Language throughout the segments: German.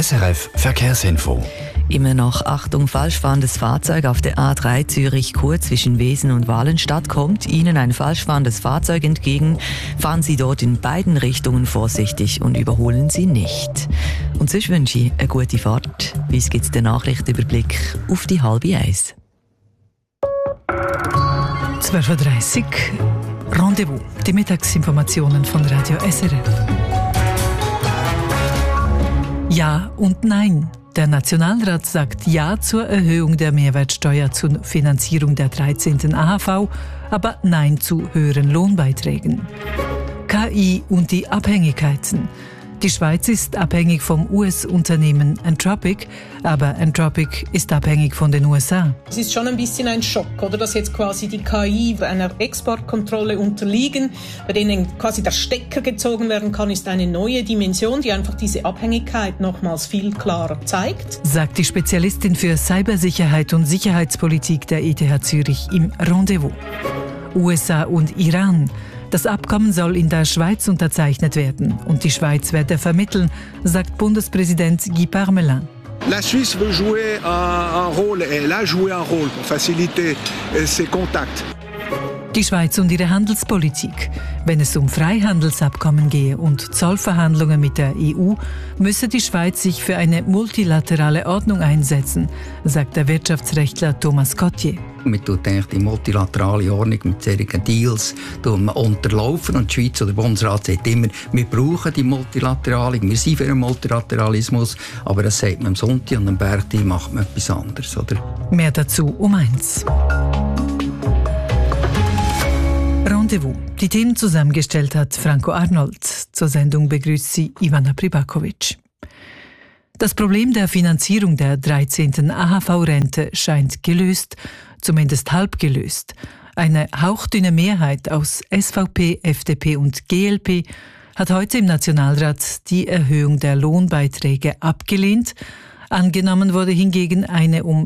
SRF Verkehrsinfo. Immer noch Achtung, falsch fahrendes Fahrzeug auf der A3 Zürich-Chur zwischen Wesen und Walenstadt. Kommt Ihnen ein falsch fahrendes Fahrzeug entgegen, fahren Sie dort in beiden Richtungen vorsichtig und überholen Sie nicht. Und sonst wünsche ich eine gute Fahrt. Bis gibt's den Nachrichtenüberblick auf die 12:30. 12:30 Uhr. Rendezvous, die Mittagsinformationen von Radio SRF. Ja und nein. Der Nationalrat sagt Ja zur Erhöhung der Mehrwertsteuer zur Finanzierung der 13. AHV, aber Nein zu höheren Lohnbeiträgen. KI und die Abhängigkeiten. Die Schweiz ist abhängig vom US-Unternehmen Anthropic, aber Anthropic ist abhängig von den USA. Es ist schon ein bisschen ein Schock, oder, dass jetzt quasi die KI einer Exportkontrolle unterliegen, bei denen quasi der Stecker gezogen werden kann, ist eine neue Dimension, die einfach diese Abhängigkeit nochmals viel klarer zeigt. Sagt die Spezialistin für Cybersicherheit und Sicherheitspolitik der ETH Zürich im Rendezvous. USA und Iran. Das Abkommen soll in der Schweiz unterzeichnet werden und die Schweiz werde vermitteln, sagt Bundespräsident Guy Parmelin. La Suisse veut jouer un rôle, elle a joué un rôle pour faciliter ces contacts. Die Schweiz und ihre Handelspolitik. Wenn es um Freihandelsabkommen gehe und Zollverhandlungen mit der EU, müsse die Schweiz sich für eine multilaterale Ordnung einsetzen, sagt der Wirtschaftsrechtler Thomas Cottier. Man tut eigentlich die multilaterale Ordnung mit solchen Deals unterlaufen. Und die Schweiz oder der Bundesrat sagt immer, wir brauchen die Multilaterale, wir sind für den Multilateralismus. Aber das sagt man am Sonntag und am Bergtag macht man etwas anderes. Oder? Mehr dazu um 1. Rendezvous. Die Themen zusammengestellt hat Franco Arnold. Zur Sendung begrüßt sie Ivana Pribakovic. Das Problem der Finanzierung der 13. AHV-Rente scheint gelöst, zumindest halb gelöst. Eine hauchdünne Mehrheit aus SVP, FDP und GLP hat heute im Nationalrat die Erhöhung der Lohnbeiträge abgelehnt. Angenommen wurde hingegen eine um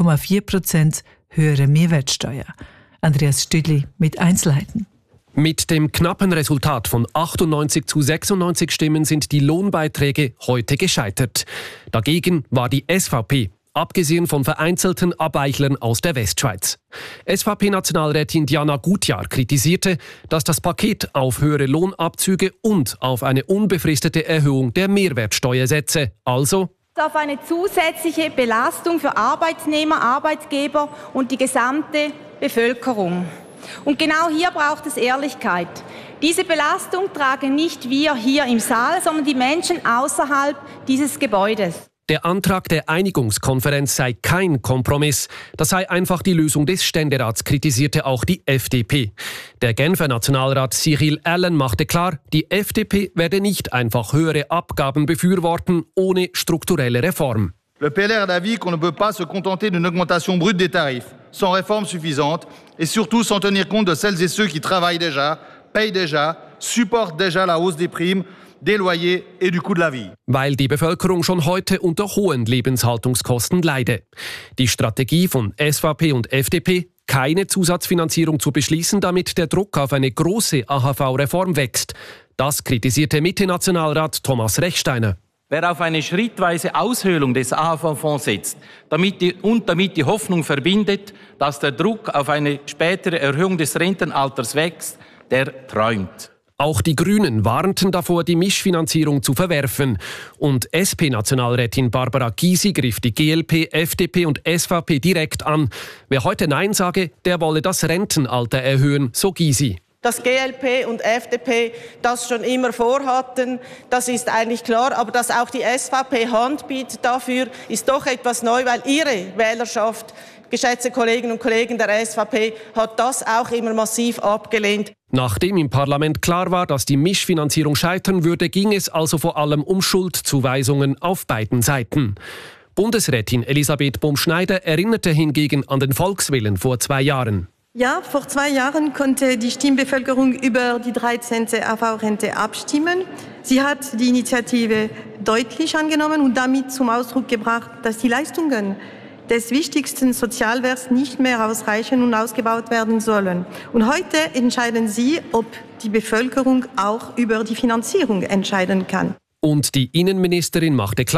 0,4% höhere Mehrwertsteuer. Andreas Stüdli mit Einzelheiten. Mit dem knappen Resultat von 98 zu 96 Stimmen sind die Lohnbeiträge heute gescheitert. Dagegen war die SVP, abgesehen von vereinzelten Abweichlern aus der Westschweiz. SVP-Nationalrätin Diana Gutjahr kritisierte, dass das Paket auf höhere Lohnabzüge und auf eine unbefristete Erhöhung der Mehrwertsteuer setze. Also auf eine zusätzliche Belastung für Arbeitnehmer, Arbeitgeber und die gesamte Bevölkerung. Und genau hier braucht es Ehrlichkeit. Diese Belastung tragen nicht wir hier im Saal, sondern die Menschen außerhalb dieses Gebäudes. Der Antrag der Einigungskonferenz sei kein Kompromiss. Das sei einfach die Lösung des Ständerats, kritisierte auch die FDP. Der Genfer Nationalrat Cyril Allen machte klar, die FDP werde nicht einfach höhere Abgaben befürworten ohne strukturelle Reform. Le PLR a d'avis qu'on ne peut pas se contenter d'une augmentation brute des tarifs, sans réforme suffisante et surtout sans tenir compte de celles et ceux qui travaillent déjà, payent déjà, supportent déjà la hausse des primes, des loyers et du coût de la vie. Weil die Bevölkerung schon heute unter hohen Lebenshaltungskosten leide. Die Strategie von SVP und FDP, keine Zusatzfinanzierung zu beschließen, damit der Druck auf eine große AHV-Reform wächst. Das kritisierte Mitte-Nationalrat Thomas Rechsteiner. Wer auf eine schrittweise Aushöhlung des AHV-Fonds setzt damit die Hoffnung verbindet, dass der Druck auf eine spätere Erhöhung des Rentenalters wächst, der träumt. Auch die Grünen warnten davor, die Mischfinanzierung zu verwerfen. Und SP-Nationalrätin Barbara Gysi griff die GLP, FDP und SVP direkt an. Wer heute Nein sage, der wolle das Rentenalter erhöhen, so Gysi. Dass GLP und FDP das schon immer vorhatten, das ist eigentlich klar. Aber dass auch die SVP Hand bietet dafür, ist doch etwas neu, weil ihre Wählerschaft, geschätzte Kolleginnen und Kollegen der SVP, hat das auch immer massiv abgelehnt. Nachdem im Parlament klar war, dass die Mischfinanzierung scheitern würde, ging es also vor allem um Schuldzuweisungen auf beiden Seiten. Bundesrätin Elisabeth Bumschneider erinnerte hingegen an den Volkswillen vor 2 Jahren. Ja, vor 2 Jahren konnte die Stimmbevölkerung über die 13. AV-Rente abstimmen. Sie hat die Initiative deutlich angenommen und damit zum Ausdruck gebracht, dass die Leistungen des wichtigsten Sozialwerts nicht mehr ausreichen und ausgebaut werden sollen. Und heute entscheiden Sie, ob die Bevölkerung auch über die Finanzierung entscheiden kann. Und die Innenministerin machte klar,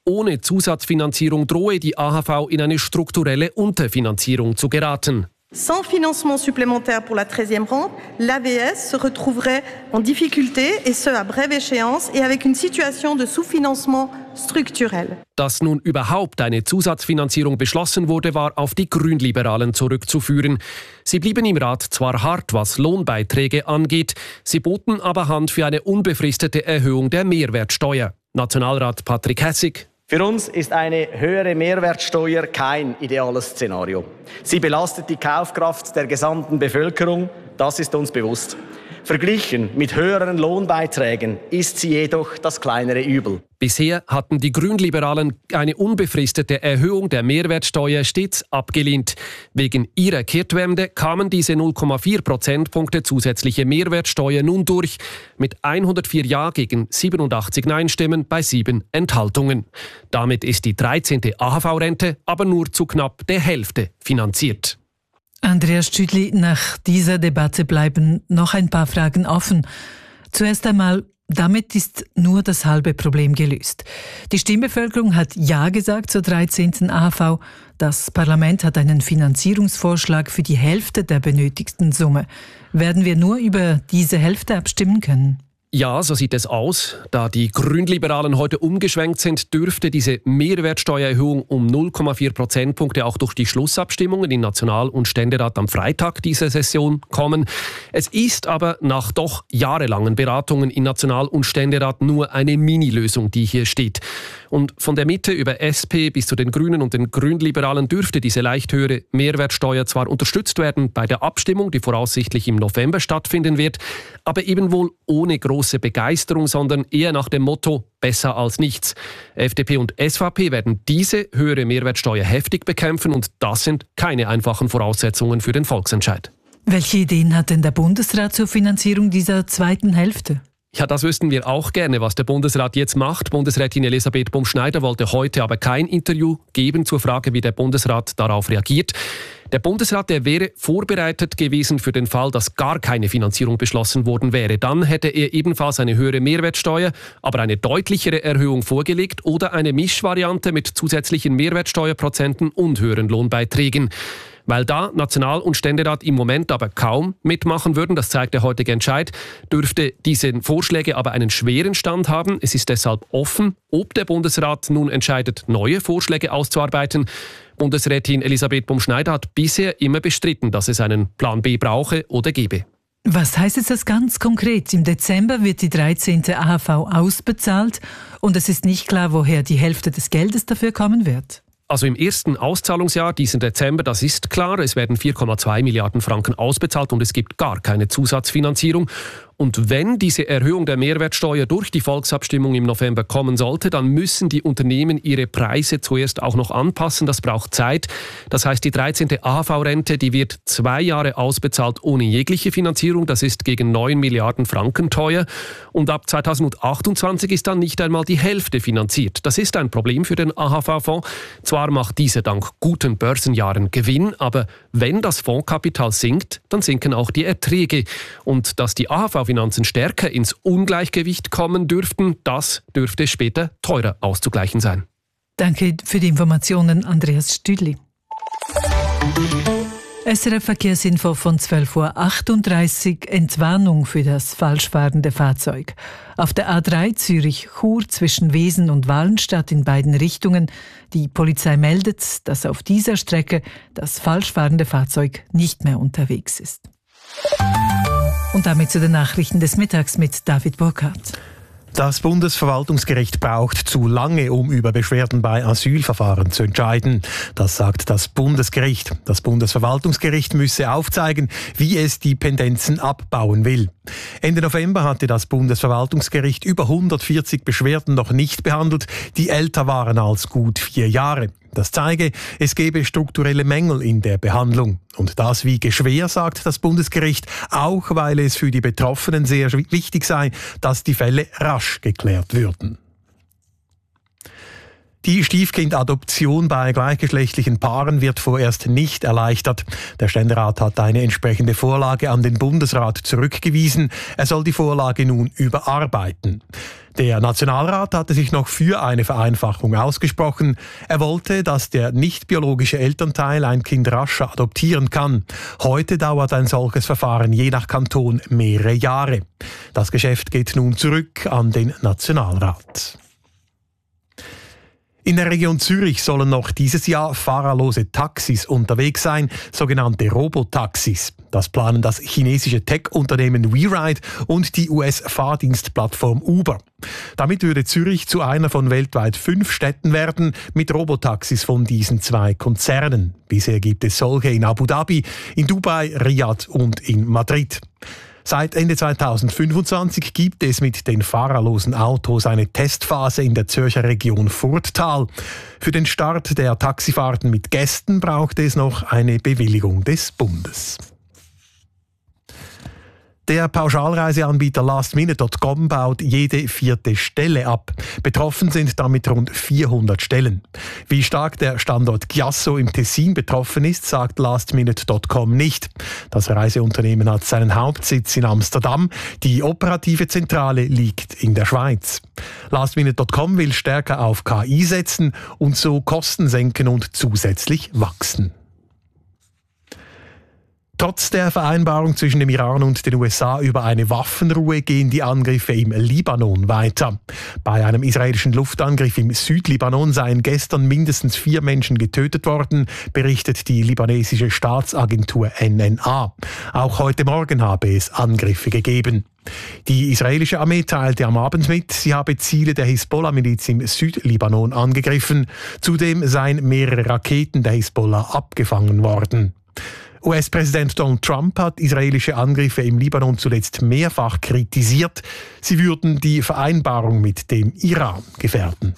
ohne Zusatzfinanzierung drohe die AHV in eine strukturelle Unterfinanzierung zu geraten. Sans financement supplémentaire pour la 13e rente, l'AVS se retrouverait en difficulté, et ce à brève échéance, et avec une situation de sous-financement strukturell. Dass nun überhaupt eine Zusatzfinanzierung beschlossen wurde, war auf die Grünliberalen zurückzuführen. Sie blieben im Rat zwar hart, was Lohnbeiträge angeht, sie boten aber Hand für eine unbefristete Erhöhung der Mehrwertsteuer. Nationalrat Patrick Hässig: Für uns ist eine höhere Mehrwertsteuer kein ideales Szenario. Sie belastet die Kaufkraft der gesamten Bevölkerung, das ist uns bewusst. Verglichen mit höheren Lohnbeiträgen ist sie jedoch das kleinere Übel. Bisher hatten die Grünliberalen eine unbefristete Erhöhung der Mehrwertsteuer stets abgelehnt. Wegen ihrer Kehrtwende kamen diese 0,4 Prozentpunkte zusätzliche Mehrwertsteuer nun durch, mit 104 Ja gegen 87 Nein-Stimmen bei 7 Enthaltungen. Damit ist die 13. AHV-Rente aber nur zu knapp der Hälfte finanziert. Andreas Stüdli, nach dieser Debatte bleiben noch ein paar Fragen offen. Zuerst einmal, damit ist nur das halbe Problem gelöst. Die Stimmbevölkerung hat Ja gesagt zur 13. AHV. Das Parlament hat einen Finanzierungsvorschlag für die Hälfte der benötigten Summe. Werden wir nur über diese Hälfte abstimmen können? Ja, so sieht es aus. Da die Grünliberalen heute umgeschwenkt sind, dürfte diese Mehrwertsteuererhöhung um 0,4 Prozentpunkte auch durch die Schlussabstimmungen in National- und Ständerat am Freitag dieser Session kommen. Es ist aber nach doch jahrelangen Beratungen in National- und Ständerat nur eine Mini-Lösung, die hier steht. Und von der Mitte über SP bis zu den Grünen und den Grünliberalen dürfte diese leicht höhere Mehrwertsteuer zwar unterstützt werden bei der Abstimmung, die voraussichtlich im November stattfinden wird, aber eben wohl ohne große Begeisterung, sondern eher nach dem Motto besser als nichts. FDP und SVP werden diese höhere Mehrwertsteuer heftig bekämpfen und das sind keine einfachen Voraussetzungen für den Volksentscheid. Welche Ideen hat denn der Bundesrat zur Finanzierung dieser zweiten Hälfte? Ja, das wüssten wir auch gerne, was der Bundesrat jetzt macht. Bundesrätin Elisabeth Bumschneider wollte heute aber kein Interview geben zur Frage, wie der Bundesrat darauf reagiert. Der Bundesrat, der wäre vorbereitet gewesen für den Fall, dass gar keine Finanzierung beschlossen worden wäre. Dann hätte er ebenfalls eine höhere Mehrwertsteuer, aber eine deutlichere Erhöhung vorgelegt oder eine Mischvariante mit zusätzlichen Mehrwertsteuerprozenten und höheren Lohnbeiträgen. Weil da National- und Ständerat im Moment aber kaum mitmachen würden, das zeigt der heutige Entscheid, dürfte diese Vorschläge aber einen schweren Stand haben. Es ist deshalb offen, ob der Bundesrat nun entscheidet, neue Vorschläge auszuarbeiten. Bundesrätin Elisabeth Bumschneider hat bisher immer bestritten, dass es einen Plan B brauche oder gebe. Was heißt jetzt das ganz konkret? Im Dezember wird die 13. AHV ausbezahlt und es ist nicht klar, woher die Hälfte des Geldes dafür kommen wird. Also im ersten Auszahlungsjahr, diesen Dezember, das ist klar, es werden 4,2 Milliarden Franken ausbezahlt und es gibt gar keine Zusatzfinanzierung. Und wenn diese Erhöhung der Mehrwertsteuer durch die Volksabstimmung im November kommen sollte, dann müssen die Unternehmen ihre Preise zuerst auch noch anpassen. Das braucht Zeit. Das heißt, die 13. AHV-Rente, die wird 2 Jahre ausbezahlt ohne jegliche Finanzierung. Das ist gegen 9 Milliarden Franken teuer. Und ab 2028 ist dann nicht einmal die Hälfte finanziert. Das ist ein Problem für den AHV-Fonds. Zwar macht dieser dank guten Börsenjahren Gewinn, aber wenn das Fondskapital sinkt, dann sinken auch die Erträge. Und dass die AHV-Finanzen stärker ins Ungleichgewicht kommen dürften, das dürfte später teurer auszugleichen sein. Danke für die Informationen, Andreas Stüdli. SRF Verkehrsinfo von 12.38 Uhr, Entwarnung für das falsch fahrende Fahrzeug. Auf der A3 Zürich-Chur zwischen Wesen und Walenstadt in beiden Richtungen. Die Polizei meldet, dass auf dieser Strecke das falsch fahrende Fahrzeug nicht mehr unterwegs ist. Und damit zu den Nachrichten des Mittags mit David Burkhardt. Das Bundesverwaltungsgericht braucht zu lange, um über Beschwerden bei Asylverfahren zu entscheiden. Das sagt das Bundesgericht. Das Bundesverwaltungsgericht müsse aufzeigen, wie es die Pendenzen abbauen will. Ende November hatte das Bundesverwaltungsgericht über 140 Beschwerden noch nicht behandelt, die älter waren als gut 4 Jahre. Das zeige, es gebe strukturelle Mängel in der Behandlung. Und das wiege schwer, sagt das Bundesgericht, auch weil es für die Betroffenen sehr wichtig sei, dass die Fälle rasch geklärt würden. Die Stiefkindadoption bei gleichgeschlechtlichen Paaren wird vorerst nicht erleichtert. Der Ständerat hat eine entsprechende Vorlage an den Bundesrat zurückgewiesen. Er soll die Vorlage nun überarbeiten. Der Nationalrat hatte sich noch für eine Vereinfachung ausgesprochen. Er wollte, dass der nicht-biologische Elternteil ein Kind rascher adoptieren kann. Heute dauert ein solches Verfahren je nach Kanton mehrere Jahre. Das Geschäft geht nun zurück an den Nationalrat. In der Region Zürich sollen noch dieses Jahr fahrerlose Taxis unterwegs sein, sogenannte Robotaxis. Das planen das chinesische Tech-Unternehmen WeRide und die US-Fahrdienstplattform Uber. Damit würde Zürich zu einer von weltweit 5 Städten werden mit Robotaxis von diesen 2 Konzernen. Bisher gibt es solche in Abu Dhabi, in Dubai, Riyadh und in Madrid. Seit Ende 2025 gibt es mit den fahrerlosen Autos eine Testphase in der Zürcher Region Furttal. Für den Start der Taxifahrten mit Gästen braucht es noch eine Bewilligung des Bundes. Der Pauschalreiseanbieter lastminute.com baut jede 4. Stelle ab. Betroffen sind damit rund 400 Stellen. Wie stark der Standort Chiasso im Tessin betroffen ist, sagt lastminute.com nicht. Das Reiseunternehmen hat seinen Hauptsitz in Amsterdam. Die operative Zentrale liegt in der Schweiz. Lastminute.com will stärker auf KI setzen und so Kosten senken und zusätzlich wachsen. Trotz der Vereinbarung zwischen dem Iran und den USA über eine Waffenruhe gehen die Angriffe im Libanon weiter. Bei einem israelischen Luftangriff im Südlibanon seien gestern mindestens 4 Menschen getötet worden, berichtet die libanesische Staatsagentur NNA. Auch heute Morgen habe es Angriffe gegeben. Die israelische Armee teilte am Abend mit, sie habe Ziele der Hisbollah-Miliz im Südlibanon angegriffen. Zudem seien mehrere Raketen der Hisbollah abgefangen worden. US-Präsident Donald Trump hat israelische Angriffe im Libanon zuletzt mehrfach kritisiert. Sie würden die Vereinbarung mit dem Iran gefährden.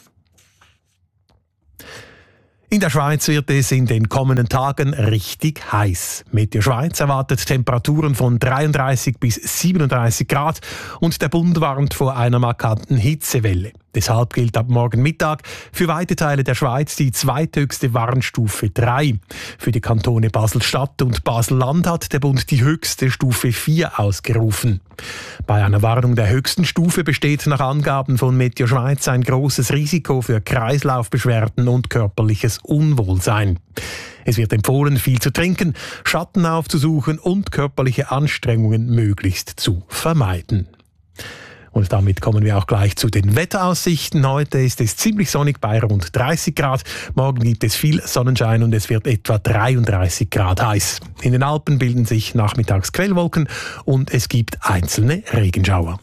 In der Schweiz wird es in den kommenden Tagen richtig heiß. Meteo Schweiz erwartet Temperaturen von 33 bis 37 Grad und der Bund warnt vor einer markanten Hitzewelle. Deshalb gilt ab morgen Mittag für weite Teile der Schweiz die zweithöchste Warnstufe 3. Für die Kantone Basel-Stadt und Basel-Land hat der Bund die höchste Stufe 4 ausgerufen. Bei einer Warnung der höchsten Stufe besteht nach Angaben von Meteo Schweiz ein großes Risiko für Kreislaufbeschwerden und körperliches Unwohlsein. Es wird empfohlen, viel zu trinken, Schatten aufzusuchen und körperliche Anstrengungen möglichst zu vermeiden. Und damit kommen wir auch gleich zu den Wetteraussichten. Heute ist es ziemlich sonnig bei rund 30 Grad. Morgen gibt es viel Sonnenschein und es wird etwa 33 Grad heiß. In den Alpen bilden sich nachmittags Quellwolken und es gibt einzelne Regenschauer.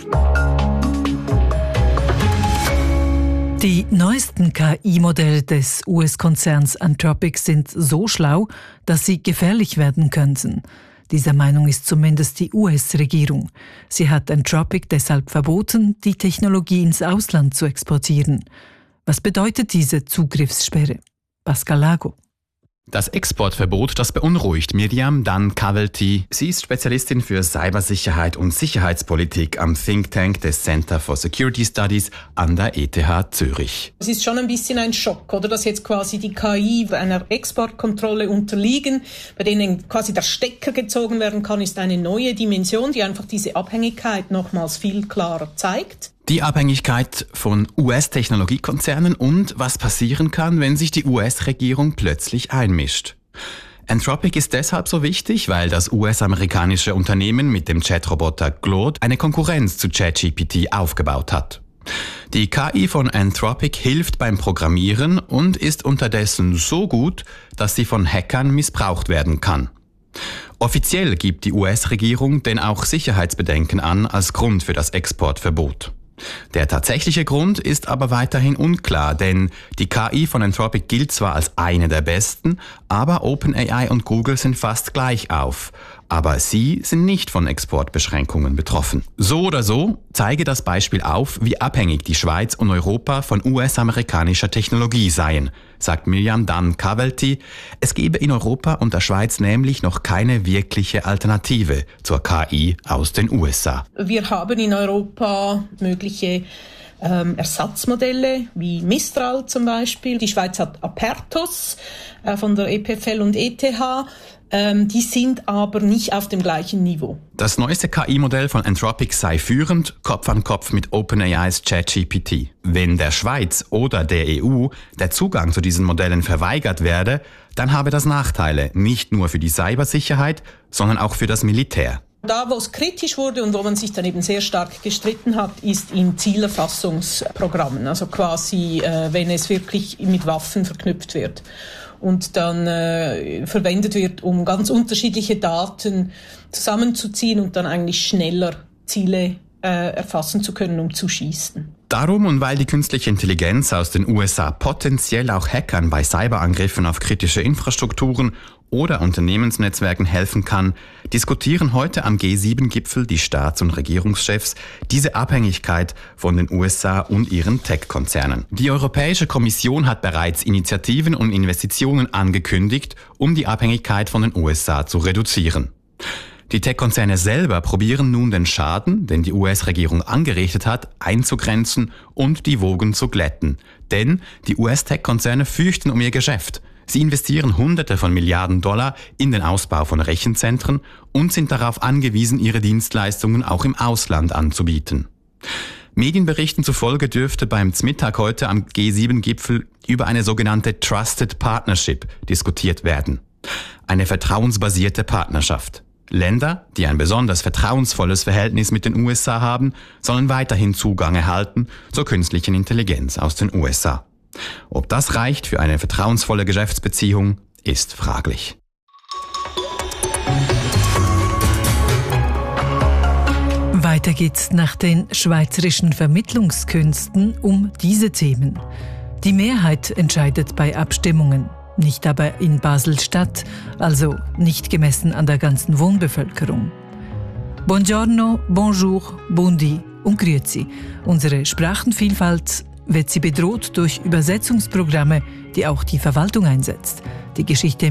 Die neuesten KI-Modelle des US-Konzerns Anthropic sind so schlau, dass sie gefährlich werden könnten. Dieser Meinung ist zumindest die US-Regierung. Sie hat Anthropic deshalb verboten, die Technologie ins Ausland zu exportieren. Was bedeutet diese Zugriffssperre? Pascal Lago. Das Exportverbot, das beunruhigt Miriam Dunn-Cavelty. Sie ist Spezialistin für Cybersicherheit und Sicherheitspolitik am Think Tank des Center for Security Studies an der ETH Zürich. Es ist schon ein bisschen ein Schock, oder, dass jetzt quasi die KI einer Exportkontrolle unterliegen, bei denen quasi der Stecker gezogen werden kann, ist eine neue Dimension, die einfach diese Abhängigkeit nochmals viel klarer zeigt. Die Abhängigkeit von US-Technologiekonzernen und was passieren kann, wenn sich die US-Regierung plötzlich einmischt. Anthropic ist deshalb so wichtig, weil das US-amerikanische Unternehmen mit dem Chatroboter Claude eine Konkurrenz zu ChatGPT aufgebaut hat. Die KI von Anthropic hilft beim Programmieren und ist unterdessen so gut, dass sie von Hackern missbraucht werden kann. Offiziell gibt die US-Regierung denn auch Sicherheitsbedenken an als Grund für das Exportverbot. Der tatsächliche Grund ist aber weiterhin unklar, denn die KI von Anthropic gilt zwar als eine der besten, aber OpenAI und Google sind fast gleich auf. Aber sie sind nicht von Exportbeschränkungen betroffen. So oder so zeige das Beispiel auf, wie abhängig die Schweiz und Europa von US-amerikanischer Technologie seien, sagt Miriam Dunn-Cavelty. Es gebe in Europa und der Schweiz nämlich noch keine wirkliche Alternative zur KI aus den USA. Wir haben in Europa mögliche Ersatzmodelle wie Mistral zum Beispiel. Die Schweiz hat Apertus von der EPFL und ETH. Die sind aber nicht auf dem gleichen Niveau. Das neueste KI-Modell von Anthropic sei führend, Kopf an Kopf mit OpenAIs ChatGPT. Wenn der Schweiz oder der EU der Zugang zu diesen Modellen verweigert werde, dann habe das Nachteile, nicht nur für die Cybersicherheit, sondern auch für das Militär. Da, wo es kritisch wurde und wo man sich dann eben sehr stark gestritten hat, ist in Zielerfassungsprogrammen. Also quasi, wenn es wirklich mit Waffen verknüpft wird und dann verwendet wird, um ganz unterschiedliche Daten zusammenzuziehen und dann eigentlich schneller Ziele erfassen zu können, um zu schießen. Darum und weil die künstliche Intelligenz aus den USA potenziell auch Hackern bei Cyberangriffen auf kritische Infrastrukturen oder Unternehmensnetzwerken helfen kann, diskutieren heute am G7-Gipfel die Staats- und Regierungschefs diese Abhängigkeit von den USA und ihren Tech-Konzernen. Die Europäische Kommission hat bereits Initiativen und Investitionen angekündigt, um die Abhängigkeit von den USA zu reduzieren. Die Tech-Konzerne selber probieren nun den Schaden, den die US-Regierung angerichtet hat, einzugrenzen und die Wogen zu glätten. Denn die US-Tech-Konzerne fürchten um ihr Geschäft. Sie investieren Hunderte von Milliarden $, in den Ausbau von Rechenzentren und sind darauf angewiesen, ihre Dienstleistungen auch im Ausland anzubieten. Medienberichten zufolge dürfte beim Mittag heute am G7-Gipfel über eine sogenannte Trusted Partnership diskutiert werden. Eine vertrauensbasierte Partnerschaft. Länder, die ein besonders vertrauensvolles Verhältnis mit den USA haben, sollen weiterhin Zugang erhalten zur künstlichen Intelligenz aus den USA. Ob das reicht für eine vertrauensvolle Geschäftsbeziehung, ist fraglich. Weiter geht's nach den schweizerischen Vermittlungskünsten um diese Themen. Die Mehrheit entscheidet bei Abstimmungen, nicht aber in Basel-Stadt, also nicht gemessen an der ganzen Wohnbevölkerung. Buongiorno, bonjour, buondì und grüezi. Unsere Sprachenvielfalt wird sie bedroht durch Übersetzungsprogramme, die auch die Verwaltung einsetzt. Die Geschichte